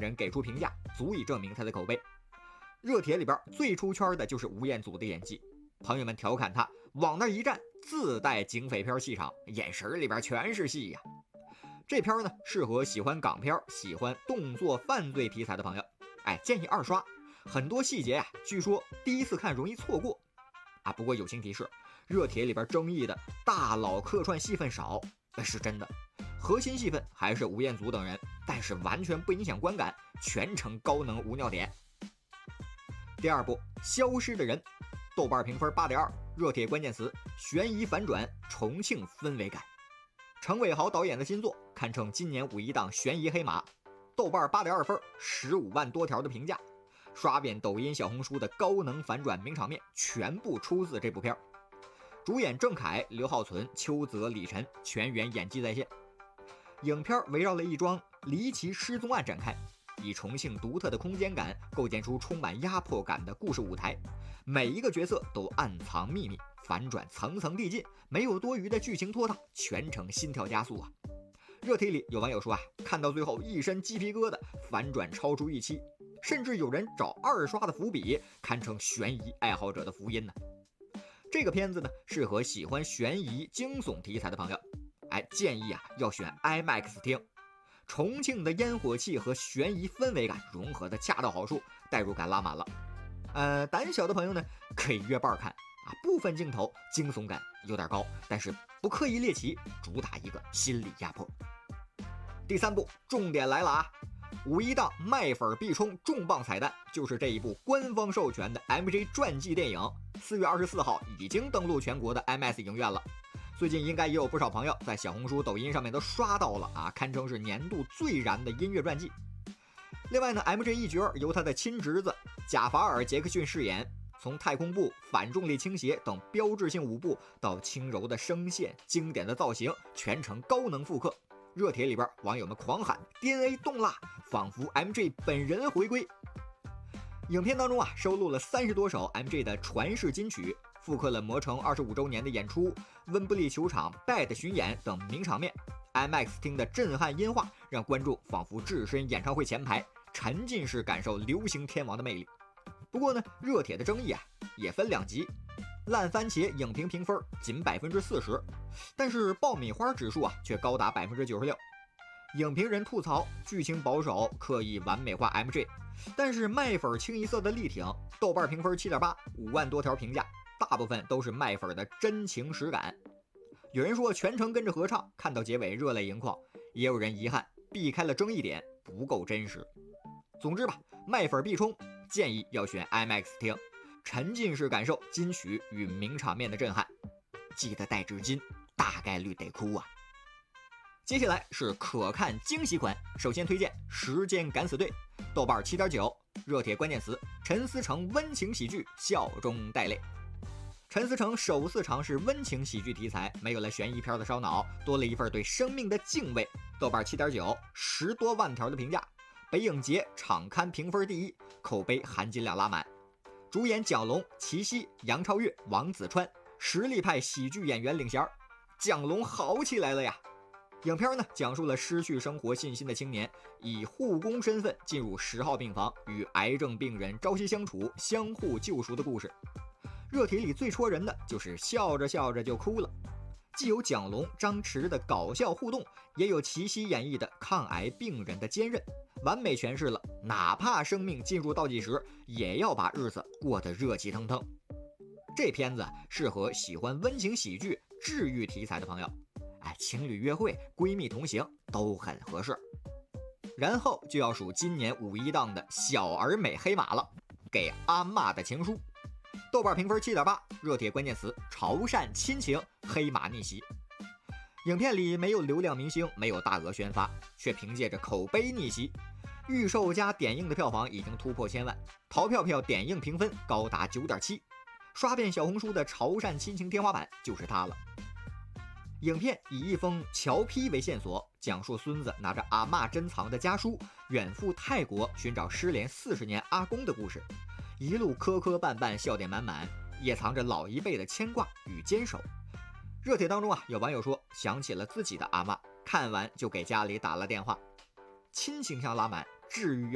人给出评价，足以证明他的口碑。热帖里边最出圈的就是吴彦祖的演技，朋友们调侃他往那一站自带警匪片气场，眼神里边全是戏呀。这片呢适合喜欢港片、喜欢动作犯罪题材的朋友，建议二刷，很多细节据说第一次看容易错过不过友情提示，热帖里边争议的大佬客串戏份少是真的，核心戏份还是吴彦祖等人，但是完全不影响观感，全程高能无尿点。第二部消失的人，豆瓣评分 8.2， 热帖关键词悬疑反转，重庆氛围感。程伟豪导演的新作，堪称今年5·1档悬疑黑马，豆瓣 8.2 分，15万多条的评价，刷遍抖音小红书的高能反转名场面全部出自这部片。主演郑恺、刘浩存、邱泽、李晨全员演技在线。影片围绕了一桩离奇失踪案展开，以重庆独特的空间感构建出充满压迫感的故事舞台，每一个角色都暗藏秘密，反转层层递进，没有多余的剧情拖沓，全程心跳加速热帖里有网友说看到最后一身鸡皮疙瘩，反转超出预期，甚至有人找二刷的伏笔，堪称悬疑爱好者的福音呢。这个片子呢适合喜欢悬疑惊悚题材的朋友，建议要选 IMAX 厅。重庆的烟火气和悬疑氛围感融合的恰到好处，代入感拉满了。胆小的朋友呢可以约伴看部分镜头惊悚感有点高，但是不刻意猎奇，主打一个心理压迫。第三部重点来了5·1档卖粉必冲重磅彩蛋，就是这一部官方授权的 MJ 传记电影，4月24号已经登陆全国的 IMAX 影院了。最近应该也有不少朋友在小红书、抖音上面都刷到了堪称是年度最燃的音乐传记。另外呢 ，MJ 一角由他的亲侄子贾法尔·杰克逊饰演，从太空步、反重力倾斜等标志性舞步到轻柔的声线、经典的造型，全程高能复刻。热帖里边网友们狂喊 DNA 动啦，仿佛 MJ 本人回归。影片当中收录了30多首 MJ 的传世金曲，复刻了魔城25周年的演出、温布利球场 BAD 巡演等名场面。IMAX 厅的震撼音画让观众仿佛置身演唱会前排，沉浸式感受流行天王的魅力。不过呢，热帖的争议也分两极，烂番茄影评评分仅 40%， 但是爆米花指数却高达 96%。影评人吐槽剧情保守，刻意完美化 MJ， 但是卖粉清一色的力挺，豆瓣评分 7.8， 5万多条评价，大部分都是卖粉的真情实感。有人说全程跟着合唱，看到结尾热泪盈眶，也有人遗憾避开了争议点，不够真实。总之吧，卖粉必冲，建议要选 IMAX 厅，沉浸式感受金曲与名场面的震撼，记得带纸巾，大概率得哭接下来是可看惊喜款，首先推荐《时间敢死队》，豆瓣 7.9， 热帖关键词陈思诚温情喜剧，笑中带泪。陈思诚首次尝试温情喜剧题材，没有了悬疑片的烧脑，多了一份对生命的敬畏。豆瓣 7.9， 10多万条的评价，北影节场刊评分第一，口碑含金量拉满。主演蒋龙、齐溪、杨超越、王子川，实力派喜剧演员领衔，蒋龙好起来了呀！影片呢讲述了失去生活信心的青年以护工身份进入10号病房，与癌症病人朝夕相处，相互救赎的故事。热帖里最戳人的就是笑着笑着就哭了，既有蒋龙、张弛的搞笑互动，也有齐溪演绎的抗癌病人的坚韧，完美诠释了哪怕生命进入倒计时，也要把日子过得热气腾腾。这片子适合喜欢温情喜剧、治愈题材的朋友，情侣约会、闺蜜同行都很合适。然后就要数今年5·1档的小而美黑马了，给阿嬷的情书。豆瓣评分 7.8， 热帖关键词潮汕亲情，黑马逆袭。影片里没有流量明星，没有大额宣发，却凭借着口碑逆袭，预售加点映的票房已经突破1000万，淘票票点映评分高达 9.7， 刷遍小红书的潮汕亲情天花板就是它了。影片以一封侨批为线索，讲述孙子拿着阿嬷珍藏的家书，远赴泰国寻找失联40年阿公的故事，一路磕磕绊绊，笑点满满，也藏着老一辈的牵挂与坚守。热帖当中有网友说想起了自己的阿嬷，看完就给家里打了电话，亲情上拉满，治愈